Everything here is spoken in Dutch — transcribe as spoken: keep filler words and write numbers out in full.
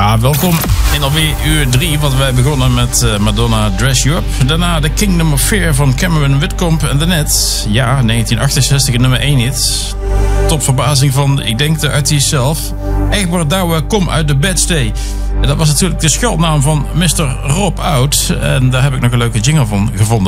Ja, welkom in alweer uur drie, want wij begonnen met uh, Madonna Dress You Up. Daarna The Kingdom of Fear van Cameron Whitcomb en daarnet, ja, negentien achtenzestig, nummer één hit. Tot verbazing van, ik denk de artiest zelf, Egbert Douwe, Kom uit de Bedstee. En dat was natuurlijk de schuilnaam van mister Rob Oud. En daar heb ik nog een leuke jingle van gevonden.